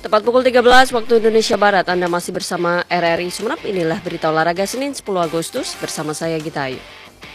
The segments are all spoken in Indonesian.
Tepat pukul 13 waktu Indonesia Barat, Anda masih bersama RRI Sumeneb. Inilah berita olahraga Senin 10 Agustus bersama saya Gita Ayu.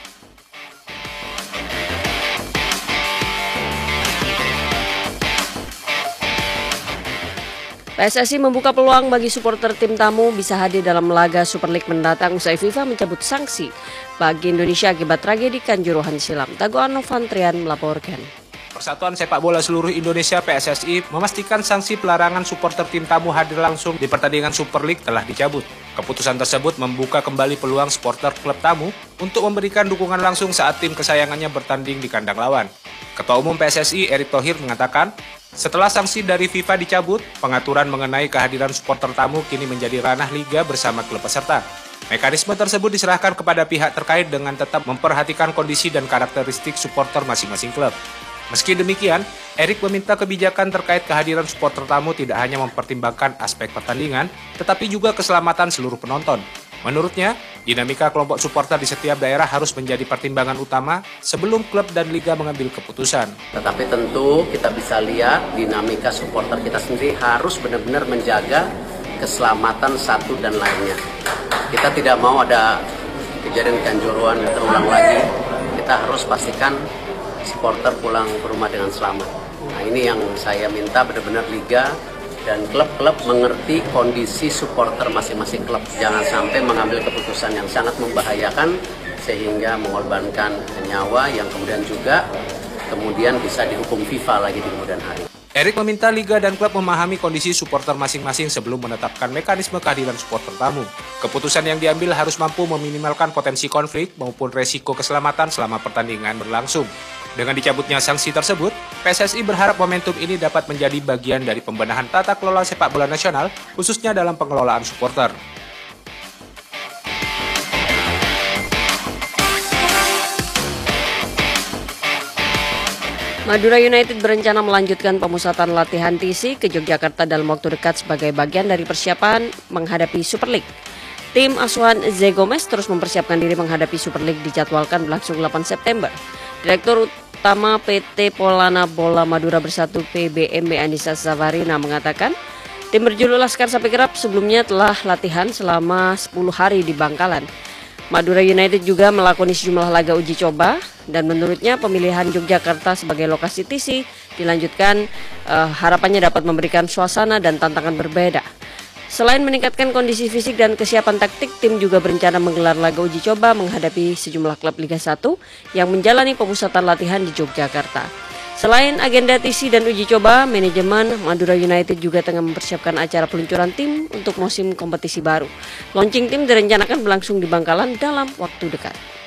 PSSI membuka peluang bagi supporter tim tamu bisa hadir dalam laga Super League mendatang usai FIFA mencabut sanksi bagi Indonesia akibat tragedi Kanjuruhan silam. Tagoan Novantrian melaporkan. Persatuan Sepak Bola Seluruh Indonesia PSSI memastikan sanksi pelarangan supporter tim tamu hadir langsung di pertandingan Super League telah dicabut. Keputusan tersebut membuka kembali peluang supporter klub tamu untuk memberikan dukungan langsung saat tim kesayangannya bertanding di kandang lawan. Ketua Umum PSSI Erick Thohir mengatakan, setelah sanksi dari FIFA dicabut, pengaturan mengenai kehadiran supporter tamu kini menjadi ranah liga bersama klub peserta. Mekanisme tersebut diserahkan kepada pihak terkait dengan tetap memperhatikan kondisi dan karakteristik supporter masing-masing klub. Meski demikian, Erick meminta kebijakan terkait kehadiran supporter tamu tidak hanya mempertimbangkan aspek pertandingan, tetapi juga keselamatan seluruh penonton. Menurutnya, dinamika kelompok supporter di setiap daerah harus menjadi pertimbangan utama sebelum klub dan liga mengambil keputusan. Tetapi tentu kita bisa lihat dinamika supporter kita sendiri harus benar-benar menjaga keselamatan satu dan lainnya. Kita tidak mau ada kejadian Kanjuruhan terulang lagi. Kita harus pastikan supporter pulang ke rumah dengan selamat. Nah, ini yang saya minta benar-benar liga dan klub-klub mengerti kondisi supporter masing-masing klub. Jangan sampai mengambil keputusan yang sangat membahayakan sehingga mengorbankan nyawa yang kemudian bisa dihukum FIFA lagi di kemudian hari. Erick meminta liga dan klub memahami kondisi supporter masing-masing sebelum menetapkan mekanisme kehadiran supporter tamu. Keputusan yang diambil harus mampu meminimalkan potensi konflik maupun resiko keselamatan selama pertandingan berlangsung. Dengan dicabutnya sanksi tersebut, PSSI berharap momentum ini dapat menjadi bagian dari pembenahan tata kelola sepak bola nasional, khususnya dalam pengelolaan supporter. Madura United berencana melanjutkan pemusatan latihan TC ke Yogyakarta dalam waktu dekat sebagai bagian dari persiapan menghadapi Super League. Tim asuhan Zé Gomes terus mempersiapkan diri menghadapi Super League dijadwalkan berlangsung 8 September. Direktur Utama PT Polana Bola Madura Bersatu PBMB Anissa Savarina mengatakan, tim berjuluk Laskar Sapi Kerap sebelumnya telah latihan selama 10 hari di Bangkalan. Madura United juga melakoni sejumlah laga uji coba dan menurutnya pemilihan Yogyakarta sebagai lokasi TC dilanjutkan harapannya dapat memberikan suasana dan tantangan berbeda. Selain meningkatkan kondisi fisik dan kesiapan taktik, tim juga berencana menggelar laga uji coba menghadapi sejumlah klub Liga 1 yang menjalani pemusatan latihan di Yogyakarta. Selain agenda TC dan uji coba, manajemen Madura United juga tengah mempersiapkan acara peluncuran tim untuk musim kompetisi baru. Launching tim direncanakan berlangsung di Bangkalan dalam waktu dekat.